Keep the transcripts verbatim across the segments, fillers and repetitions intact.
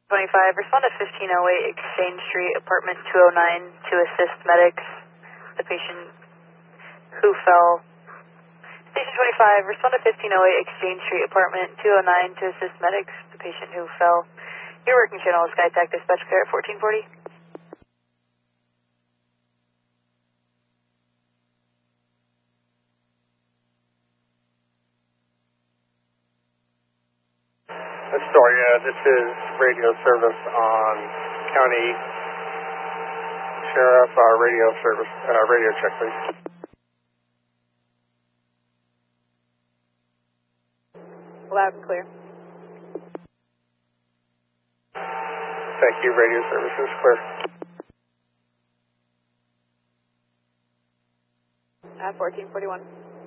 twenty-five, respond to fifteen oh eight Exchange Street, apartment two oh nine, to assist medics. The patient who fell. Station twenty-five, respond to fifteen oh eight Exchange Street, apartment two oh nine, to assist medics. The patient who fell. Your working channel is SkyTac dispatch clear at fourteen forty. Astoria, this is radio service on County Sheriff, uh, radio service, uh, radio check, please. Loud and clear. Thank you, radio services, clear. At fourteen forty-one.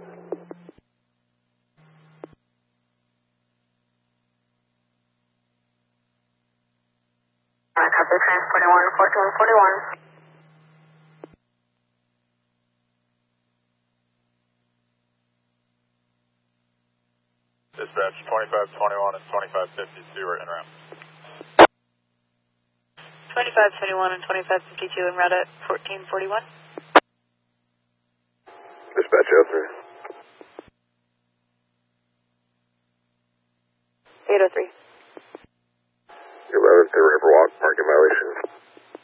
Copy, transport one, fourteen forty-one. Dispatch twenty-five twenty-one and twenty-five fifty-two are en route. twenty-five twenty-one and twenty-five fifty-two en route at fourteen forty-one.